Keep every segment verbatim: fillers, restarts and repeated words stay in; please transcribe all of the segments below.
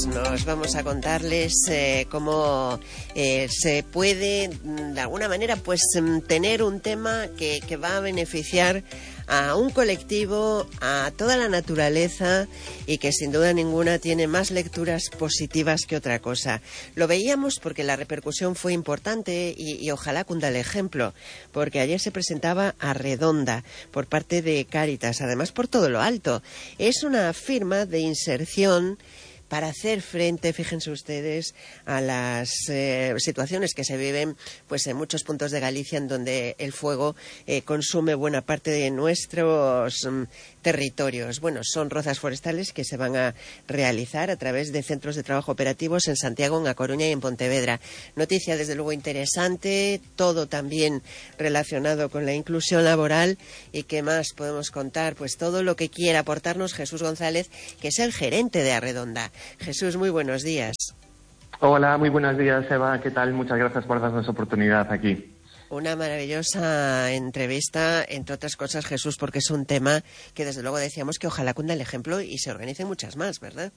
Nos vamos a contarles eh, cómo eh, se puede, de alguna manera, pues tener un tema que, que va a beneficiar a un colectivo, a toda la naturaleza y que sin duda ninguna tiene más lecturas positivas que otra cosa. Lo veíamos porque la repercusión fue importante y, y ojalá cunda el ejemplo, porque ayer se presentaba Arredonda por parte de Cáritas, además por todo lo alto. Es una firma de inserción para hacer frente, fíjense ustedes, a las eh, situaciones que se viven pues en muchos puntos de Galicia en donde el fuego eh, consume buena parte de nuestros um, territorios. Bueno, son rozas forestales que se van a realizar a través de centros de trabajo operativos en Santiago, en A Coruña y en Pontevedra. Noticia desde luego interesante, todo también relacionado con la inclusión laboral. ¿Y qué más podemos contar? Pues todo lo que quiera aportarnos Jesús González, que es el gerente de Arredonda. Jesús, muy buenos días. Hola, muy buenos días, Eva. ¿Qué tal? Muchas gracias por darnos oportunidad aquí. Una maravillosa entrevista, entre otras cosas, Jesús, porque es un tema que desde luego decíamos que ojalá cunda el ejemplo y se organicen muchas más, ¿verdad?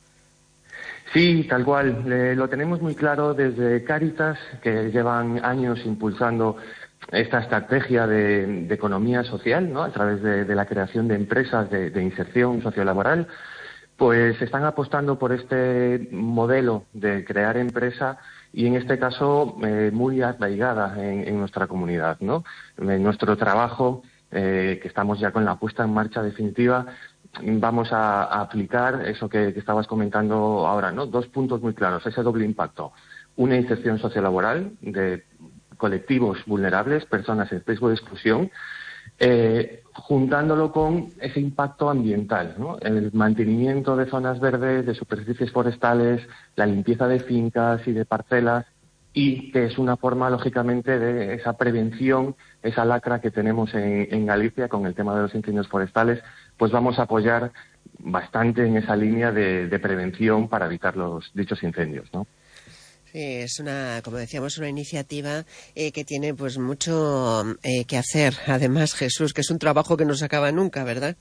Sí, tal cual. Eh, lo tenemos muy claro desde Cáritas, que llevan años impulsando esta estrategia de, de economía social, ¿no? A través de, de la creación de empresas de, de inserción sociolaboral. Pues están apostando por este modelo de crear empresa y en este caso eh, muy arraigada en, en nuestra comunidad, ¿no? En nuestro trabajo, eh, que estamos ya con la puesta en marcha definitiva, vamos a, a aplicar eso que, que estabas comentando ahora, ¿no? Dos puntos muy claros, ese doble impacto. Una inserción sociolaboral de colectivos vulnerables, personas en riesgo de exclusión, Eh, juntándolo con ese impacto ambiental, ¿no? El mantenimiento de zonas verdes, de superficies forestales, la limpieza de fincas y de parcelas, y que es una forma, lógicamente, de esa prevención, esa lacra que tenemos en, en Galicia con el tema de los incendios forestales, pues vamos a apoyar bastante en esa línea de, de prevención para evitar los dichos incendios, ¿no? Sí, es una, como decíamos, una iniciativa eh, que tiene pues mucho eh, que hacer. Además, Jesús, que es un trabajo que no se acaba nunca, ¿verdad?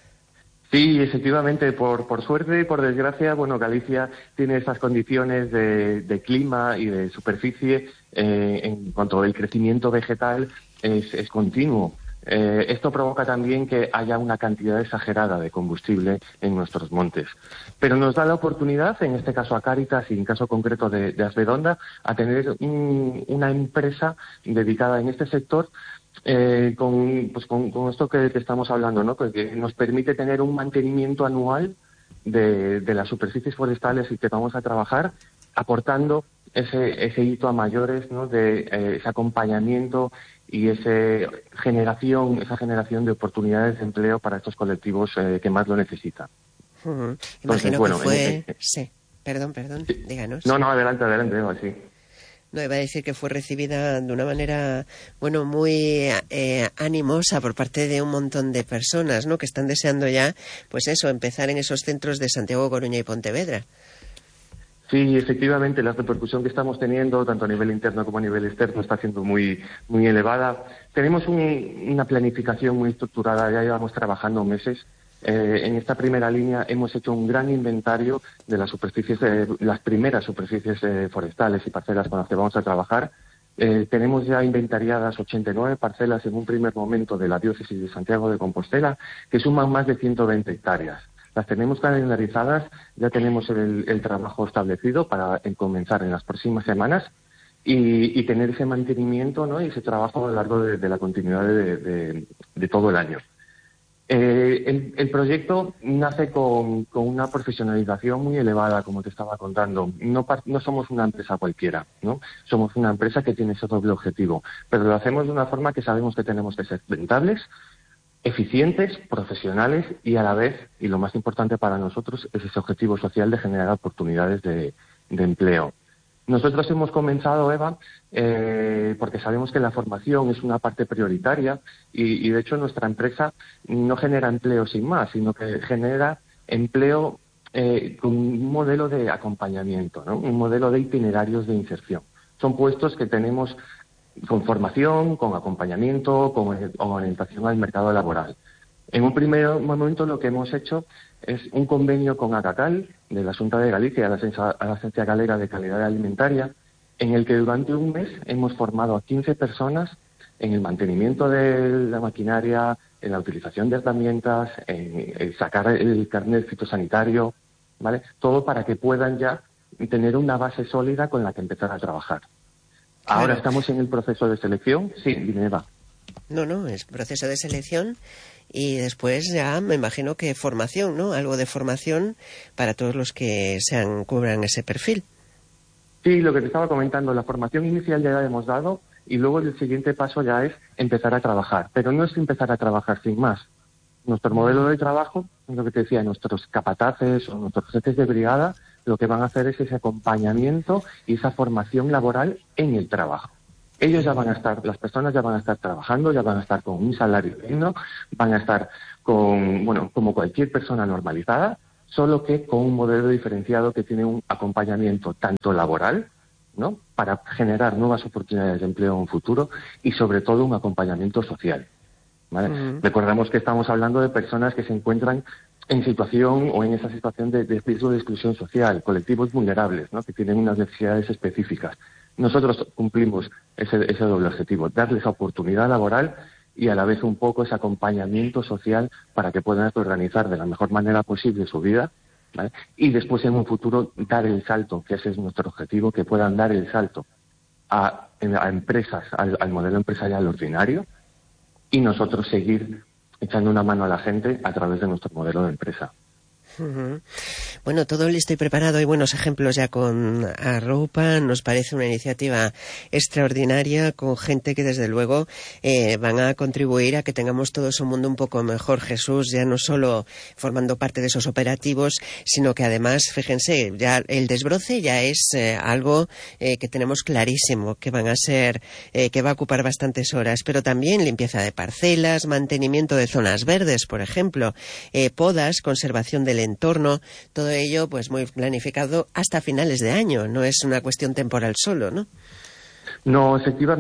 Sí, efectivamente, por, por suerte y por desgracia, bueno, Galicia tiene esas condiciones de, de clima y de superficie eh, en cuanto al crecimiento vegetal es, es continuo. Eh, esto provoca también que haya una cantidad exagerada de combustible en nuestros montes. Pero nos da la oportunidad, en este caso a Cáritas y en caso concreto de, de Arredonda, a tener un, una empresa dedicada en este sector eh, con, pues con, con esto que, que estamos hablando, ¿no? Que nos permite tener un mantenimiento anual de, de las superficies forestales y que vamos a trabajar aportando ese, ese hito a mayores, ¿no? De eh, ese acompañamiento y esa generación, esa generación de oportunidades de empleo para estos colectivos eh, que más lo necesitan. Uh-huh. Imagino Entonces, bueno, que fue... En, en, sí, perdón, perdón, sí. Díganos. No, no, adelante, adelante, Eva, sí. No, iba a decir que fue recibida de una manera, bueno, muy eh, animosa por parte de un montón de personas, ¿no? Que están deseando ya, pues eso, empezar en esos centros de Santiago, Coruña y Pontevedra. Sí, efectivamente, la repercusión que estamos teniendo, tanto a nivel interno como a nivel externo, está siendo muy, muy elevada. Tenemos un, una planificación muy estructurada, ya llevamos trabajando meses. Eh, en esta primera línea hemos hecho un gran inventario de las superficies, eh, las primeras superficies eh, forestales y parcelas con las que vamos a trabajar. Eh, tenemos ya inventariadas ochenta y nueve parcelas en un primer momento de la diócesis de Santiago de Compostela, que suman más de ciento veinte hectáreas. Las tenemos calendarizadas, ya tenemos el, el trabajo establecido para comenzar en las próximas semanas y, y tener ese mantenimiento, ¿no? Y ese trabajo a lo largo de, de la continuidad de, de, de todo el año. Eh, el, el proyecto nace con, con una profesionalización muy elevada, como te estaba contando. No, no somos una empresa cualquiera, ¿no? Somos una empresa que tiene ese doble objetivo, pero lo hacemos de una forma que sabemos que tenemos que ser rentables, eficientes, profesionales y a la vez, y lo más importante para nosotros, es ese objetivo social de generar oportunidades de, de empleo. Nosotros hemos comenzado, Eva, eh, porque sabemos que la formación es una parte prioritaria y, y, de hecho, nuestra empresa no genera empleo sin más, sino que genera empleo eh, con un modelo de acompañamiento, ¿no? Un modelo de itinerarios de inserción. Son puestos que tenemos con formación, con acompañamiento, con orientación al mercado laboral. En un primer momento lo que hemos hecho es un convenio con Acacal, de la Xunta de Galicia, a la Agencia, a la Agencia Galega de Calidad Alimentaria, en el que durante un mes hemos formado a quince personas en el mantenimiento de la maquinaria, en la utilización de herramientas, en, en sacar el carnet fitosanitario, ¿vale? Todo para que puedan ya tener una base sólida con la que empezar a trabajar. Claro. Ahora estamos en el proceso de selección. Sí, dime, Eva. No, no, es proceso de selección y después ya me imagino que formación, ¿no? Algo de formación para todos los que sean cubran ese perfil. Sí, lo que te estaba comentando, la formación inicial ya la hemos dado y luego el siguiente paso ya es empezar a trabajar. Pero no es empezar a trabajar sin más. Nuestro modelo de trabajo, es lo que te decía, nuestros capataces o nuestros jefes de brigada, lo que van a hacer es ese acompañamiento y esa formación laboral en el trabajo. Ellos ya van a estar, las personas ya van a estar trabajando, ya van a estar con un salario digno, van a estar con, bueno, como cualquier persona normalizada, solo que con un modelo diferenciado que tiene un acompañamiento tanto laboral, ¿no?, para generar nuevas oportunidades de empleo en un futuro y sobre todo un acompañamiento social, ¿vale? Uh-huh. Recordamos que estamos hablando de personas que se encuentran en situación o en esa situación de, de riesgo de exclusión social, colectivos vulnerables, ¿no?, que tienen unas necesidades específicas. Nosotros cumplimos ese, ese doble objetivo, darles oportunidad laboral y a la vez un poco ese acompañamiento social para que puedan organizar de la mejor manera posible su vida, ¿vale? Y después en un futuro dar el salto, que ese es nuestro objetivo, que puedan dar el salto a, a empresas, al, al modelo empresarial ordinario y nosotros seguir echando una mano a la gente a través de nuestro modelo de empresa. Uh-huh. Bueno, todo listo y preparado. Hay buenos ejemplos ya con Arroupa. Nos parece una iniciativa extraordinaria con gente que desde luego eh, van a contribuir a que tengamos todos un mundo un poco mejor, Jesús, ya no solo formando parte de esos operativos, sino que además, fíjense, ya el desbroce ya es eh, algo eh, que tenemos clarísimo, que van a ser, eh, que va a ocupar bastantes horas, pero también limpieza de parcelas, mantenimiento de zonas verdes, por ejemplo, eh, podas, conservación del entorno, todo ello pues muy planificado hasta finales de año, no es una cuestión temporal solo, ¿no? No, efectivamente.